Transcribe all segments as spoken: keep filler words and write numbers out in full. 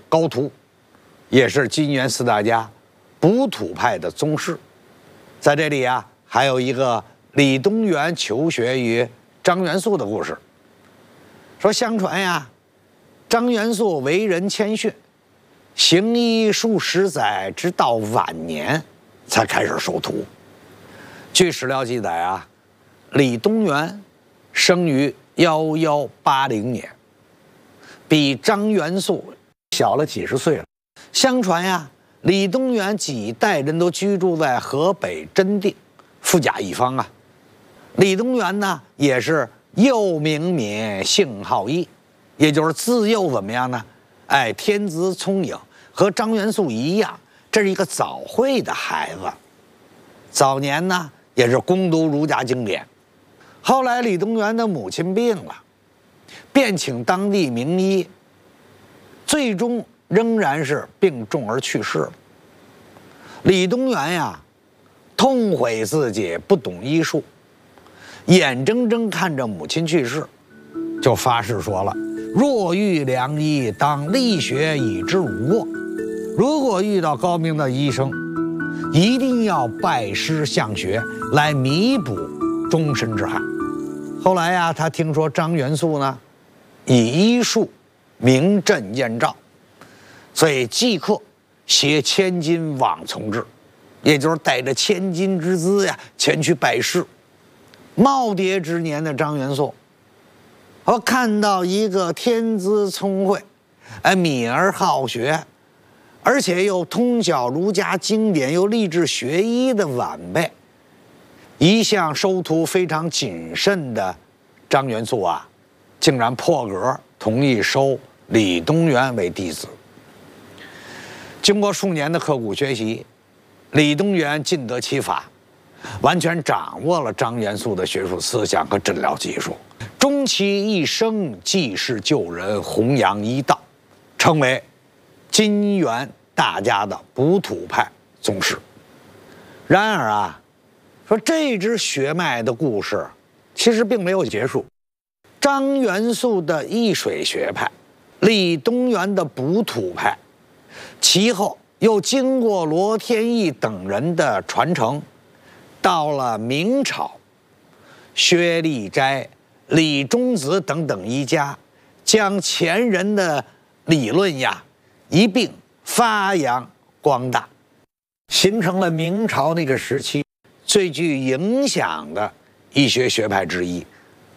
高徒，也是金元四大家补土派的宗师。在这里啊，还有一个李东垣求学于张元素的故事。说相传呀，张元素为人谦逊，行医数十载，直到晚年才开始收徒。据史料记载啊，李东垣生于幺幺八零年，比张元素小了几十岁了。相传呀，李东垣几代人都居住在河北真定，富甲一方啊。李东垣呢，也是幼名敏，性好医，也就是自幼怎么样呢？哎，天资聪颖，和张元素一样，这是一个早慧的孩子。早年呢，也是攻读儒家经典。后来李东垣的母亲病了，便请当地名医，最终仍然是病重而去世了。李东垣呀，痛悔自己不懂医术，眼睁睁看着母亲去世，就发誓说了：若遇良医，当力学以之无过。如果遇到高明的医生，一定要拜师向学，来弥补终身之憾。后来呀，他听说张元素呢，以医术名震燕赵，所以即刻携千金往从之，也就是带着千金之资呀，前去拜师。耄耋之年的张元素，我看到一个天资聪慧，哎，敏而好学，而且又通晓儒家经典，又立志学医的晚辈，一向收徒非常谨慎的张元素啊，竟然破格同意收李东垣为弟子。经过数年的刻苦学习，李东垣尽得其法，完全掌握了张元素的学术思想和诊疗技术，终其一生济世救人，弘扬医道，成为金元大家的补土派宗师。然而啊，说这支血脉的故事其实并没有结束。张元素的易水学派，李东垣的补土派，其后又经过罗天益等人的传承，到了明朝，薛立斋、李中子等等一家，将前人的理论呀一并发扬光大，形成了明朝那个时期最具影响的医学学派之一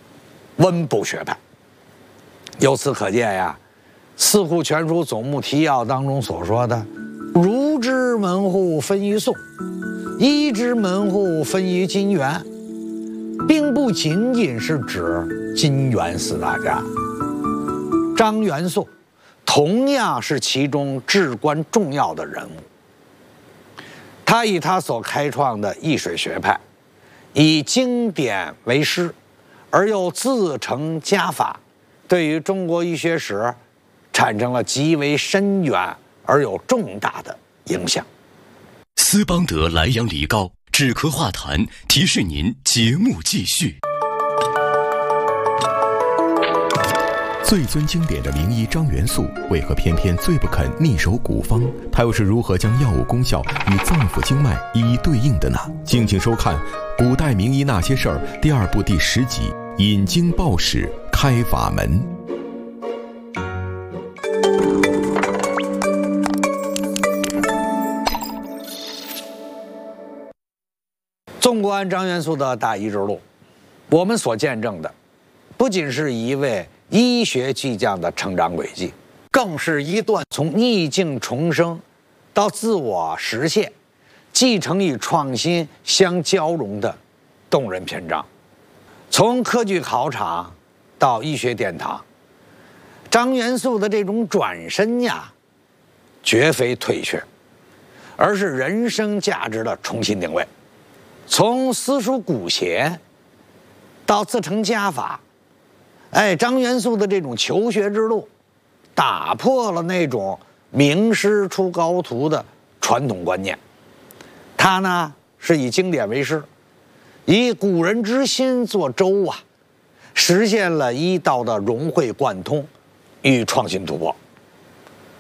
——温补学派。由此可见呀，《四库全书总目提要》当中所说的“儒之门户分于宋，医之门户分于金元”，并不仅仅是指金元四大家。张元素同样是其中至关重要的人物。他以他所开创的易水学派，以经典为师，而又自成家法，对于中国医学史产生了极为深远而有重大的影响。 斯邦德莱阳梨膏止咳化痰，提示您节目继续。 最尊经典的名医张元素，为何偏偏最不肯逆守古方？他又是如何将药物功效与脏腑经脉一一对应的呢？敬请收看《古代名医那些事儿》第二部第十集《引经报史开法门》。 纵观张元素的大医之路，我们所见证的，不仅是一位医学巨匠的成长轨迹，更是一段从逆境重生到自我实现、继承与创新相交融的动人篇章。从科举考场到医学殿堂，张元素的这种转身呀，绝非退却，而是人生价值的重新定位。从私塾古贤到自成家法，哎，张元素的这种求学之路，打破了那种名师出高徒的传统观念。他呢是以经典为师，以古人之心做舟啊，实现了医道的融会贯通与创新突破。